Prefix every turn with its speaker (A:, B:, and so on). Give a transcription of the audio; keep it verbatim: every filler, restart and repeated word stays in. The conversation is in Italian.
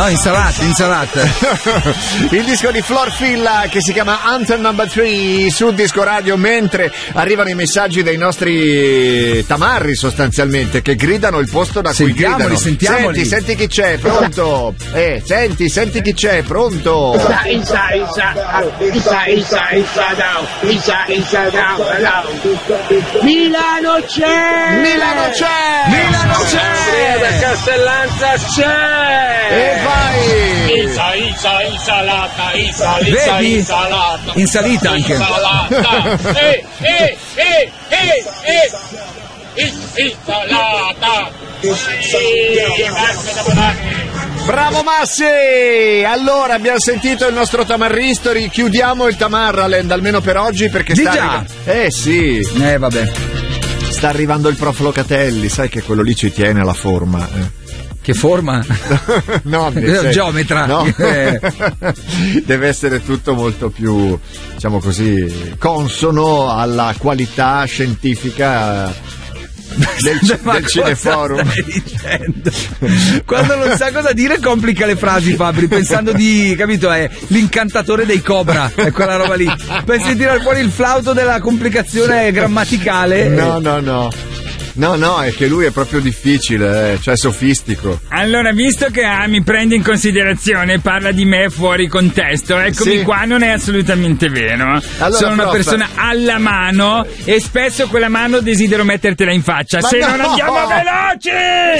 A: No, insalata, insalata.
B: Il disco di Flor Filla che si chiama Anthem number three su Disco Radio, mentre arrivano i messaggi dei nostri tamarri sostanzialmente che gridano il posto da cui gridano.
A: Sentiamoli,
B: senti, senti chi c'è, pronto? Eh, senti, senti chi c'è, pronto?
C: Isa, Isa, Isa, Isa, Isa, Isa, down, Isa, Isa, down, down. Milano c'è!
B: Milano c'è!
A: Milano c'è!
C: Da Castellanza c'è!
B: E vai!
C: Isa, Isa, insalata, Isa, Isa,
A: Vedi?
C: insalata.
A: In salita anche.
C: Insalata. Eh, eh, eh, eh, eh. Is, insalata.
B: Bravo Massi! Allora abbiamo sentito il nostro Tamarristori, chiudiamo il Tamarraland almeno per oggi perché
A: Di
B: sta
A: già?
B: arriva- Eh sì,
A: Eh, vabbè.
B: sta arrivando il prof Locatelli, sai che quello lì ci tiene la forma. eh.
A: Che forma?
B: No, nel senso-
A: Geometra.
B: no.
A: Eh.
B: Deve essere tutto molto più, diciamo così, consono alla qualità scientifica del,
A: Ma
B: del
A: cosa
B: Cineforum.
A: stai dicendo? Quando non sa cosa dire complica le frasi, Fabri, pensando di, capito, è l'incantatore dei Cobra, è quella roba lì. Pensi di tirare fuori il flauto della complicazione grammaticale?
B: No, no, no. No, no, è che lui è proprio difficile, eh, cioè sofistico.
D: Allora, visto che ah, mi prendi in considerazione, parla di me fuori contesto, eccomi
B: Sì.
D: qua, non è assolutamente vero.
B: Allora,
D: Sono una
B: prof.
D: persona alla mano e spesso quella mano desidero mettertela in faccia.
B: Ma
D: Se
B: no!
D: non andiamo veloci!